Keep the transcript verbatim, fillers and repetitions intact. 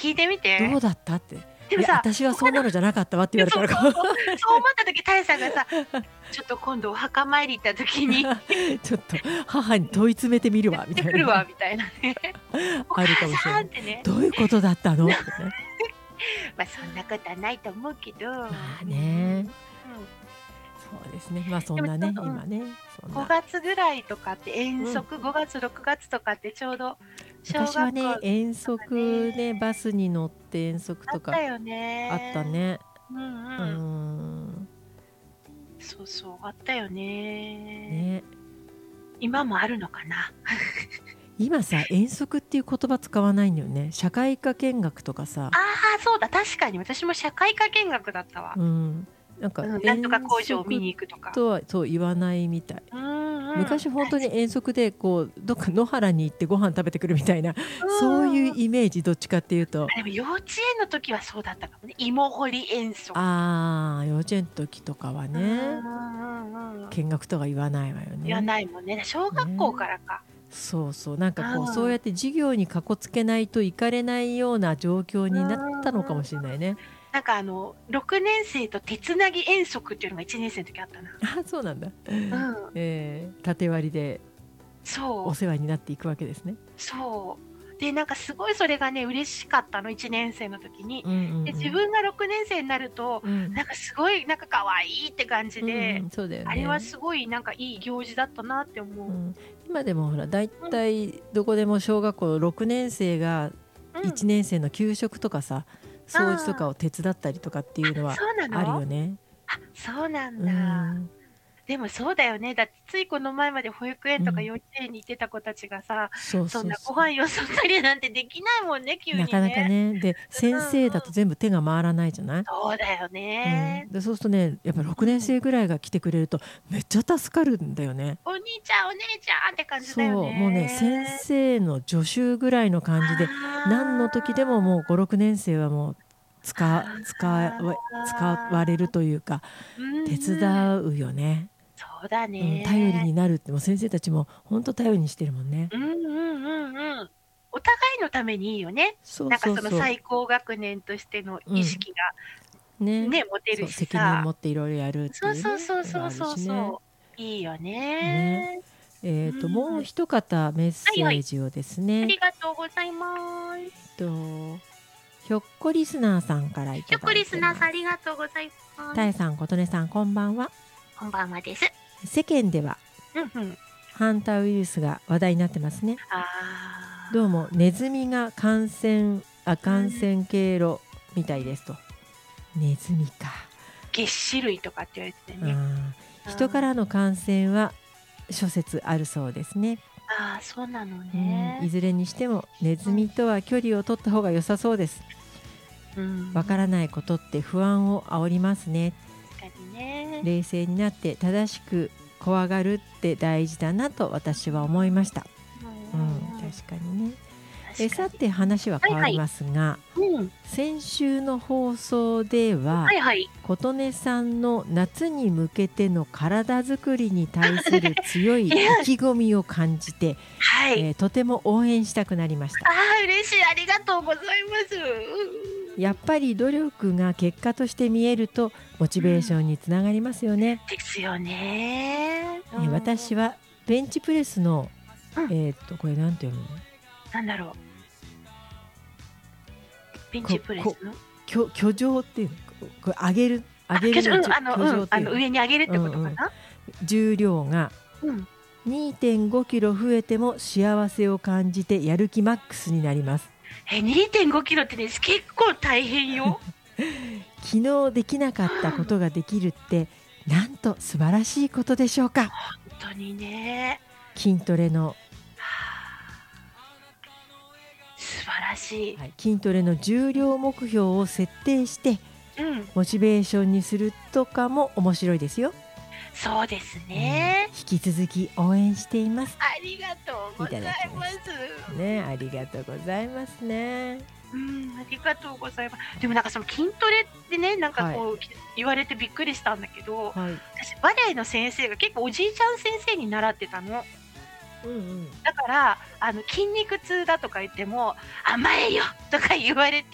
聞いてみて。 どうだったって。いや、 でもさ、 私はそんなのじゃなかったわって言われたら。 そうそうそう。そう思った時、多江さんがさ、ちょっと今度お墓参り行った時にちょっと母に問い詰めてみるわみたいな。 行ってくるわみたいなね。おあるか母もしれない。 さんってね。 どういうことだったのってね。 まあ、そんなことはないと思うけど。 まあうんうん。 ね。 うん。 そうですね。まあ、そでんなね、 もちょうど、うん。 今ね、そんごな。 がつぐらいとかって遠うん。 足、ごがつろくがつとかってちょうど小学校昔はね、遠とかね。 足ね、バスに乗って遠足とかあったよあったね。 ね。 うんうーうん。 ん。 そうそう、あったよね。 ね。 今もあるのかな。 今さ、遠足っていう言葉使わないんだよね。社会科見学とかさ。 ああ、そうだ、確かに私も社会科見学だったわ。 うん。なんかうん、なんとか遠工場を見足に行くとか。 とはそう言わないみたい。 うんうん。 昔ほんとに遠足でこうどっか野原に行ってご飯食べてくるみたいな、そういううんうんうん。 イメージどっちかっていうと。 あ、でも幼稚園の時はそうだったかもね。芋掘り遠足とか。 ああ、幼稚園ん時とかはうんうね。 んうんうん。 見学とは言わないわよ言わね。 ないもんね。小学校ね。 からか。 そうそう、なんかこう、そううん。 やって授業にかこつけないと行かれないような状況うになったのかもんうん。 しんないね。 なんかあの、ろくねんせいと手繋ぎ遠足っていうのがいちねんせいの時あったな。 あ、そうなんだ。 うん。 ええ、縦割りでそう。 お世話になっていくわけですね。 そう。で、なんかすごいそれがね、嬉しかったの、いちねんせいの時に。 うんうんで、 うん。 自分がろくねんせいになると、 うん。 なんかすごいなんか可愛いって感じうんで、 うん、そうだよあれはね。 すごいなんかいい行事だったなって思う。 うん、今でもほら、だいうん。 たいどこでも小学校ろくねんせいがいうん。 ちねんせいの給食とかさ、掃除とああ。 かを手伝ったりとかっていうのあ、 はそうなあるの？ よね。 あ、そうなんうーだ。 ん。 でもそうだよね。だってついこの前まで保育園とかうん。 幼稚園に行ってた子たちがさ、 そうそんなそうそう。 ご飯よそったりなんてできないもんね、急なかなかにね。 ね。で、先うんうん。 生だと全部手が回らないじゃない？ そうだようん。 ね。 で、そうすとね、やっぱろくねんうん。 せいぐらいが来てくれるとめっちゃ助かるんだよね。 お兄ちゃん、お姉ちゃんって感じだよそう、もうね、先ね。 生の助手ぐらいの感じで、何の時でもああ。 もうごろくねんせいはもう、つか使あわ使あ。 われるというか、手うんうん。 伝うよね。 そうだうん、頼りね。 になるって、もう先生たちもほんと頼りにしてるもんね。 うんうんうんうん。お互いのためにいいよね。 そうなんかそのそうそう。 最高学年としてのうん。 意識がね。 ね、持てるそう、責任しさ。 持っていろいろやるっていうね、 そうそうそうのがあるそうそうしね。 そう。いいよね。 ね。うえっと、もうん。 一方メッはいはい。 セージをですね。 ありがとうございまえっす。 と、ひょっこリスナーさんからいひょっこただいリスナーさん、あてます。 りがとうございます。 多江さん、琴音さん、こんばんは。 こんばんはです。 世間ではうんふん。 ハンタウイルスが話題になってますね。 あどうもあ。 ネズミが感染あ、 うん。 感染経路みたいですと。ネズミか。 げっ歯類とかって言われてたよね。 うん。 うん。 人からの感染は諸説あるそうですね。 ああ、そうなのうん、いね。 ずれにしてもネズうん。 ミとは距離を取った方が良さそうです。 うーわからん。 ないことって不安を煽りますね。 確かにね。 冷静になって正しく怖がるって大事だなと私は思いました。 うんうん、 うんうん。 確かにね。え、 確かに。 さて話は変わりはいはい。 ますが、 うん。 先週の放送では、 はいはい。 琴音さんの夏に向けての体づくりに対する強い意気込みを感じて、 はい。 え、とても応援したくなりました。 ああ、嬉しい、ありがとうございます。うんうん。 やっぱり努力が結果として見えるとモチうん。 ベーションにつながりますよね。 ですよね。うえ、 ん。 私はベンチプレスの、 うん。 えっとこれ何て読むの？ なんだろう。ベンチここプレスの？ きょ挙上っていうの、これ上げる上あ、きょじょうん、 げるのじゅあの、うん、あの、 挙上っていうの？ 上に上げるってうんうん。 ことかな？ 重量がうん。 にてんごキロ増えても幸せを感じてやる気マックスになります。 え、にてんごキロってね、結構大変よ。 昨日できなかったことができるって、なんと素晴らしいことでしょうか。 ほんとにね。 筋トレのはあ。素晴らしい。 はい、筋トレの重量目標を設定してうん。 モチベーションにするとかも面白いですよ。 そうですうん、 ね。 引き続き応援しています。 ありがとうございいただきまました。 す。 ね、ありがとうございますね。 うん、ありがとうございまでもなんかその筋トレってね、なんかはい。 こう言われてびっくりしたんだけど、 はい。 私バレエの先生が結構おじいちゃん先生に習ってたの。 うんうん。 だから、あの筋肉痛だとか言っても、甘えよとか言われて